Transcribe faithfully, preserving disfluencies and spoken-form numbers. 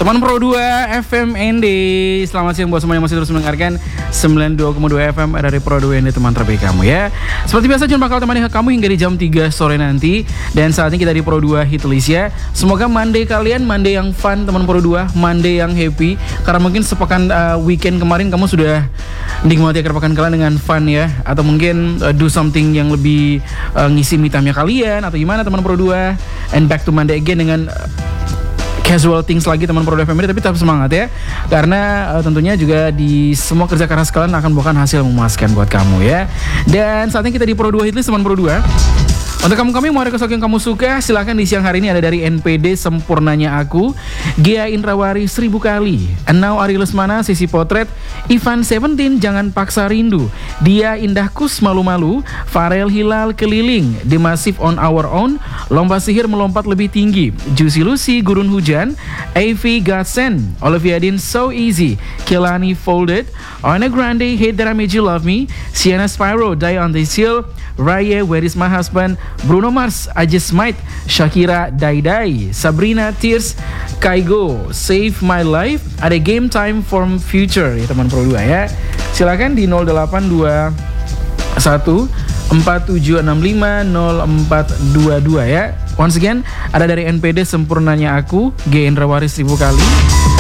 Teman Pro dua F M N D. Selamat siang buat semua yang masih terus mendengarkan sembilan puluh dua koma dua F M dari Pro dua N D, teman terbaik kamu ya. Seperti biasa John bakal temani kamu hingga di jam tiga sore nanti. Dan saat ini kita di Pro dua Hit List ya. Semoga Monday kalian Monday yang fun teman Pro dua, Monday yang happy. Karena mungkin sepekan uh, weekend kemarin kamu sudah nikmati akhir pekan kalian dengan fun ya. Atau mungkin uh, do something yang lebih uh, ngisi me time-nya kalian atau gimana teman Pro dua. And back to Monday again dengan uh, casual things lagi teman Pro dua F M, tapi tetap semangat ya. Karena uh, tentunya juga di semua kerja keras kalian akan bukan hasil memuaskan buat kamu ya. Dan saatnya kita di Pro dua Hitlist teman Pro dua. Untuk kamu-kamu yang mau request yang kamu suka, silahkan di siang hari ini ada dari N P D Sempurnanya Aku, Gia Indrawari Seribu Kali, Now Ari Lesmana Sisi Potret, Ivan Seventeen Jangan Paksa Rindu, Dia Indahkus Malu-Malu, Farel Hilal Keliling, The Massive On Our Own, Lomba Sihir Melompat Lebih Tinggi, Juicy Lucy Gurun Hujan, A V Godsend, Olivia Dean So Easy, Kelani Folded, Ariana Grande Hate That I Made You Love Me, Sienna Spyro Die On This Hill, Raya Where Is My Husband, Bruno Mars I Just Might, Shakira Die Die, Sabrina Tears, Kaigo Save My Life, ada Game Time from Future ya teman Pro dua ya. Silakan di nol delapan dua satu empat tujuh enam lima nol empat dua dua ya. Once again ada dari N P D Sempurnanya Aku, G Indrawari Seribu Kali,